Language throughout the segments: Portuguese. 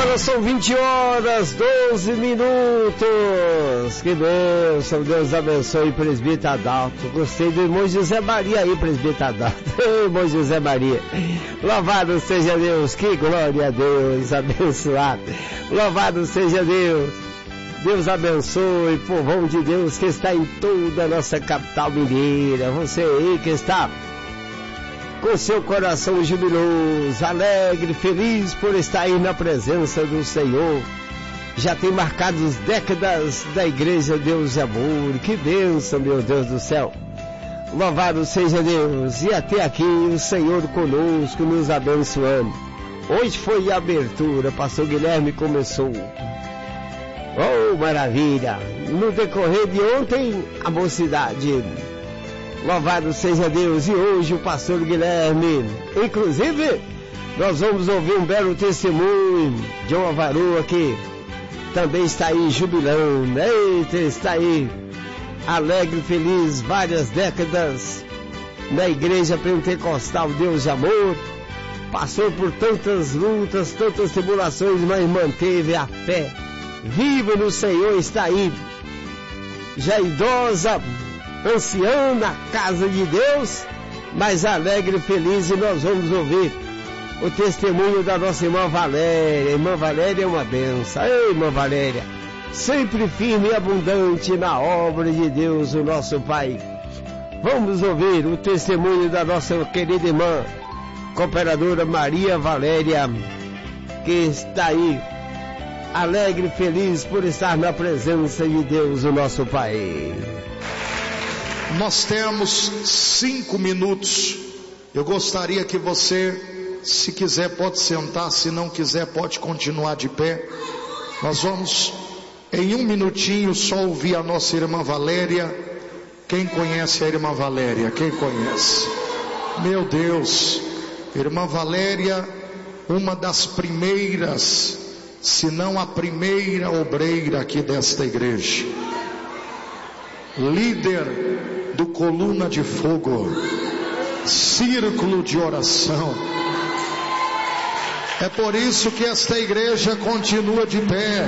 agora são 20 horas, 12 minutos. Que bênção, Deus abençoe, presbítero Adalto. Gostei do irmão José Maria aí, presbítero Adalto. Irmão José Maria. Louvado seja Deus, que glória a Deus, abençoado. Louvado seja Deus. Deus abençoe, povão de Deus que está em toda a nossa capital mineira. Você aí que está com seu coração jubiloso, alegre, feliz por estar aí na presença do Senhor. Já tem marcado as décadas da Igreja Deus e Amor. Que bênção, meu Deus do céu. Louvado seja Deus. E até aqui o Senhor conosco, nos abençoando. Hoje foi a abertura, pastor Guilherme começou. Oh, maravilha. No decorrer de ontem, a mocidade. Louvado seja Deus. E hoje o pastor Guilherme, inclusive, nós vamos ouvir um belo testemunho de uma varoa que também está aí jubilando. Eita, está aí alegre, feliz, várias décadas na Igreja Pentecostal Deus de Amor. Passou por tantas lutas, tantas tribulações, mas manteve a fé. Viva no Senhor, está aí, já idosa, anciã na casa de Deus, mas alegre e feliz. E nós vamos ouvir o testemunho da nossa irmã Valéria. Irmã Valéria é uma benção. Ei, irmã Valéria, sempre firme e abundante na obra de Deus, o nosso Pai. Vamos ouvir o testemunho da nossa querida irmã cooperadora Maria Valéria, que está aí alegre e feliz por estar na presença de Deus, o nosso Pai. Nós temos 5 minutos. Eu gostaria que você, se quiser pode sentar, se não quiser pode continuar de pé. Nós vamos em 1 minutinho só ouvir a nossa irmã Valéria. Quem conhece a irmã Valéria? Quem conhece? Meu Deus, irmã Valéria, uma das primeiras, se não a primeira obreira aqui desta igreja, líder do Coluna de Fogo, círculo de oração. É por isso que esta igreja continua de pé.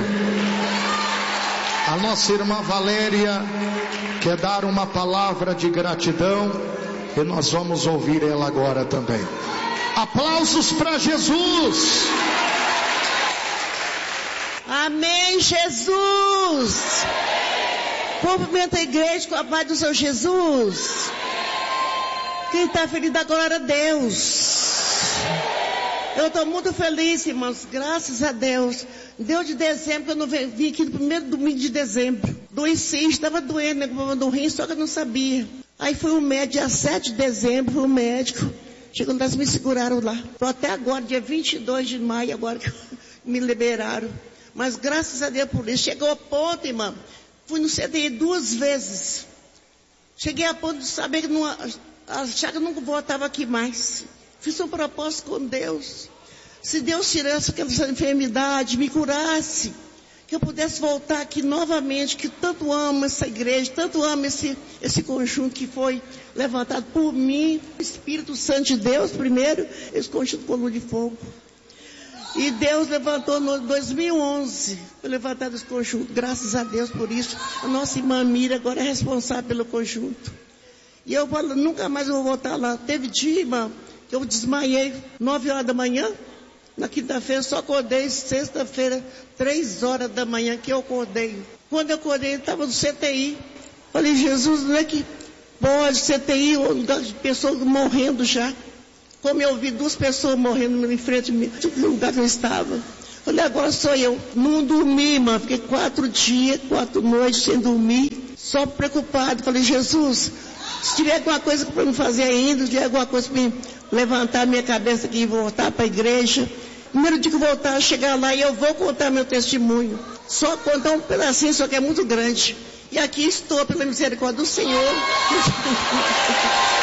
A nossa irmã Valéria quer dar uma palavra de gratidão e nós vamos ouvir ela agora também. Aplausos para Jesus. Amém, Jesus. Cumprimenta a igreja com a paz do Senhor Jesus. Quem está feliz dá glória a Deus. Eu estou muito feliz, irmãos, graças a Deus. Deu de dezembro, eu não vim aqui no primeiro domingo de dezembro. Doencinho, estava doendo, né, com problema do rim, só que eu não sabia. Aí foi um médico, dia 7 de dezembro, foi um médico. Chegou, eles me seguraram lá. Estou até agora, dia 22 de maio, agora que me liberaram. Mas graças a Deus por isso. Chegou ao ponto, irmã, fui no CTI 2 vezes. Cheguei a ponto de saber que achar que eu nunca voltava aqui mais. Fiz um propósito com Deus. Se Deus tirasse essa enfermidade, me curasse, que eu pudesse voltar aqui novamente, que tanto amo essa igreja, tanto amo esse conjunto que foi levantado por mim, o Espírito Santo de Deus primeiro, esse conjunto Coluna de Fogo. E Deus levantou no 2011, foi levantado esse conjunto, graças a Deus por isso. A nossa irmã Mira agora é responsável pelo conjunto. E eu falo, nunca mais eu vou voltar lá. Teve dia, irmã, que eu desmaiei 9 horas da manhã. Na quinta-feira só acordei, sexta-feira, 3 horas da manhã que eu acordei. Quando eu acordei, eu estava no CTI. Falei, Jesus, não é que pode CTI, um lugar de pessoas morrendo já. Como eu vi 2 pessoas morrendo em frente do lugar que eu estava. Falei, agora sou eu. Não dormi, irmã. Fiquei 4 dias, 4 noites sem dormir. Só preocupado. Falei, Jesus, se tiver alguma coisa para me fazer ainda, se tiver alguma coisa para me levantar minha cabeça aqui e voltar para a igreja. Primeiro dia que eu voltar, chegar lá e eu vou contar meu testemunho. Só contar um pedacinho, só que é muito grande. E aqui estou pela misericórdia do Senhor.